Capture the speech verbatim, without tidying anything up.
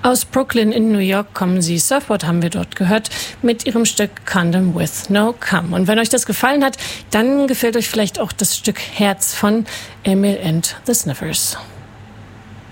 Aus Brooklyn in New York kommen sie, Surfboard haben wir dort gehört, mit ihrem Stück Condom with No Cum. Und wenn euch das gefallen hat, dann gefällt euch vielleicht auch das Stück Herz von Emil and the Sniffers.